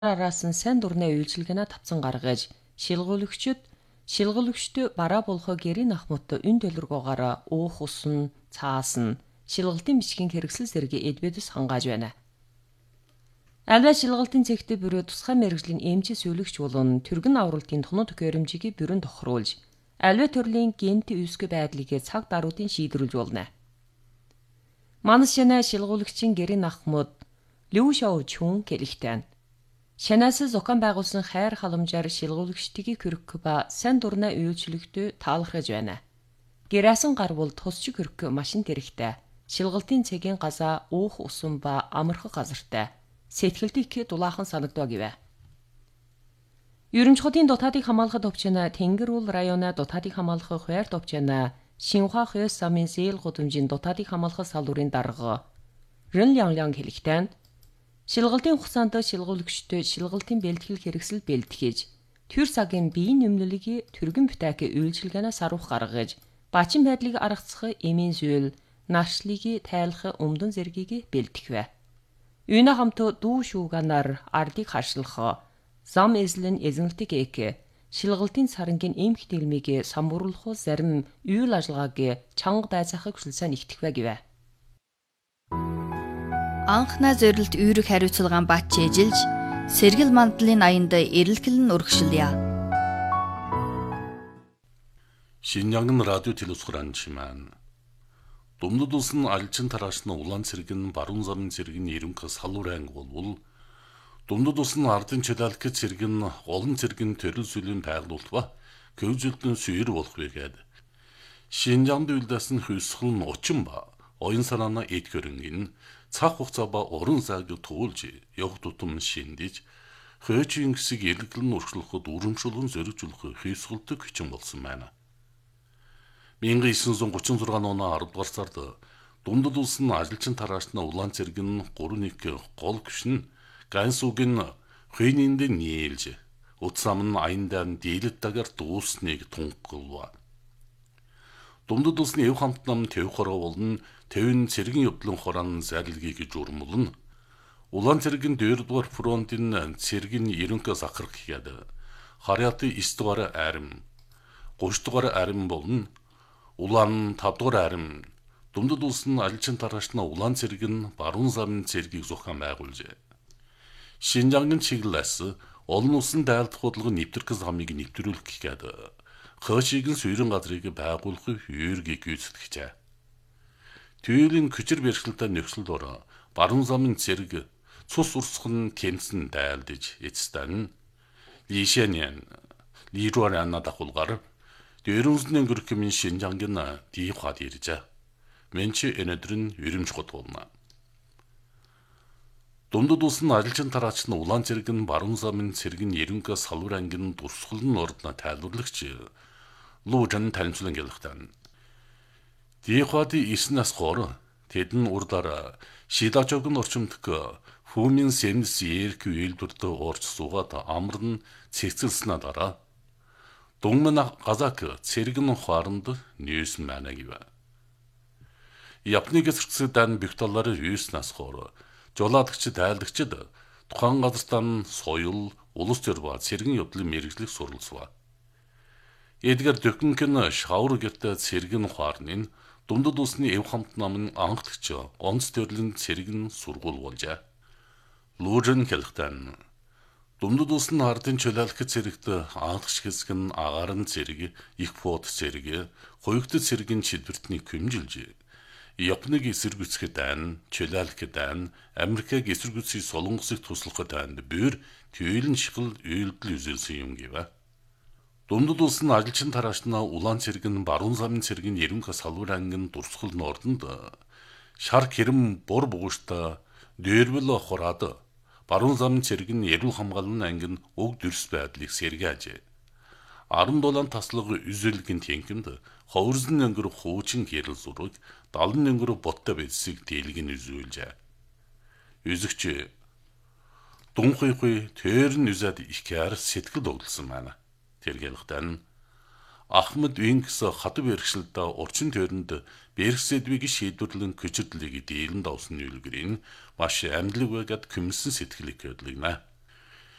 араас нь сайн дурны үйлчилгээнэ тавцан гаргаж шилгуулагчд бараа болохоо гэрийн ахмадтай өн төлөргөөгаараа уух усан цаасан шилгалтын бичгийн хэрэгсэл зэрэг эдбэдэс хангааж байна. Альва шилгалтын цэгтээ бүрөө тусгай мэргэжлийн эмчис үлэгч болон түргэн авралтын тоног төхөөрөмжийг бүрэн тохируулж альва төрлийн генти үүсгэ байдлыг цаг даруйдын шийдвэрлэж болно. Манас шанаа шилгуулагчийн гэрийн ахмад Лүү Шоу Чүн гэлэгтэн. Шанаас зохион байгуулсан хайр халамжаар шилгуулагчдыг хөрөх ба сайн дурны үйлчлэгтээ таалархаж байна. Гэрээсэн гарвал тусч хөрөх машин хэрэгтэй. Шилгалтын цэгийн газаа уух усан ба амарх газартай. Сэтгэлдээ дулаахан санагдав гэвэ. Ерөнхий хотын дотоодыг хамгаалахад төвчнө Тэнгэр уул районы дотоодыг хамгаалах хуваар төвчнө Шинхуа хөөс замын зээл гудамжийн дотоодыг хамгаалах салбарын дарга Рэн Лян хэлэхдээ шилгалтын хугацаанд шилгуулагчдод шилгалтын бэлтгэл хэрэгсэл бэлтгэж төр цагийн биеийн нэмлэлийг түргэн битаки үйлчилгээнээс арух гаргаж бачин байдлыг аргацах эмийн зүйл нарчлыг тайлах өмдөн зэргийг бэлтгэв. Үйнэ хамт дүү шүүганаар ардыг хашлах зам эзлэн эзэнэлтийг эк шилгалтын сарангийн эмх дэлмийг самбууруулах зарим үйл ажиллагааг чанга байцаахыг хүсэлсэн ихтгэвэ гэвэ. Анхна зорилт үүрэг хариуцлагаан бат чэжилж сэргэл мандлын аянд эрэлхэлн урагшилъя. Шинжянган радио телевизхуранчиман. Думдуд улсын алчин тараашны улаан цэргэн баруун замын цэргэн ерөнхий салуур анги болвол Думдуд улсын ардын чөлөөлөх цэргэн олон цэргэн төрөл сүлийн байгуулалт ба көвжөлтөн сүйр болох байгаад Шинжянганд үйлдсэн хүйсгэл нь учин ба оюун санааны эд хөрөнгөн цаг хугацаа ба уран зайг туулж явах тутам шиндэж хөөчийн хэсэг эргэлэн урагшлахад урамшуулган зоригжуулах хүйсгэлтэй хүчин болсон байна. 1936 оны 10 дугаар сард Думдуд улсын ажилчин тараашны улаан цэргэн 3-1 гол гүшин Гансугийн хүйнинд нийлж утсам нь аяндар дийлэт дагаар дуусныг тунгалва. Думдуд улсын эв хамт нам төв хороо болон төвн цэргэн явдлын хорон зайлгийг журмулна. Улаан цэргэн 2-р фронтын цэргэн ерөнхий сахарх хийгээд харьяаты 9-р арим 30-р арим болон улаан 5-р арим Думдуд улсын ажилчин тараашны улаан цэргэн баруун замын цэргийг зохион байгуулжээ. Шинжангийн чиглэлээс олон улсын дайлдах бодлого нэвтрэх замыг нэвтрүүлэх гээд хөөшигийн суурин газрыг байгуулах үүргийг гүйцэтгэжээ. Төвийн хүчээр бэрхшээлтэй нөхцөл дор баруун замын цэрэг цус урсган тэмцэн дайлдж эцэстэн Лишэньян Лижуарана дагуулгаар дөрөвсний гөрхмийн Шинжангийн дийхад иржээ. Менчи энэдрэн юримч гот болно. Думдуд улсын ажилчин тараачны улаан цэргэн баруун замын цэргэн ерөнхий салуур ангин дурсгалн ордно тайлбарлагч Лужан таримслан гэлэхтэн. Дийхади 9-аас гоор тэдэн урдаар шидачогн орчимдох Фүмин Сэмс Ерк үйлдвэртэ уурч суугаад амарн цэцэлснэ дараа Дунгмэн газак цэргэн хооронд ньюс мана гэв. Япны гэсэрчсэн бигталаар 9-аас гоор жолоодогч дайлдагчид тухайн газартаа соёл, улс төр ба цэргэн явдлын мэргэжлийг суралцва. Эдгээр Дöкэнкэн шавар гэртэ цэргэн хоорны Думдуд улсны эв хамт намын анхдагч онц төрлийн цэргэн сургууль болжээ. Лужин хэлэхдээ Думдуд улсын ардын чөлөөлөх цэрэгт анхдагч хэсэг нь агарын цэрэг, их фот цэрэг, хоёрт цэргийн чидвэртний хэмжилж Япныг эсэргүүцэхэд айн, чөлөөлөхөд айн, Америкийг эсэргүүцэх солонгосыг туслахад айнд бүр төвлөн шихэл үйлдэл үзүүлсэн юм гэв. Думдуд улсын ажилчин тараачны улаан цэргэн баруун замын цэргийн ерөнхий салуур ангин дурсгал нордонд шар хэрэм бур бугууштай дээрвэл хораад баруун замын цэргэн эрүүл хамгааллын ангин уг дүрс байдлыг сэргээж 17 таслаг үзүүлгийн тэнхимд ховрзон өнгөр хуучин гэрэл зураг 70 өнгөр боттой бидсийг дийлгэн үзүүлжээ. Үзэгч Дунхуйхуй тэрн үзад ихээр сэтгэл догдолсон байна. Тэр гэлэхдээ Ахмад Винкс хатав бэрхшээлдээ урчин төрөнд бэрхсэдвийг шийдвэрлэн көчөдлийг дийлэн давсан үйлгэрийн маш амьдлаг байгаад күмсэн сэтгэлийг хөдлөгнө.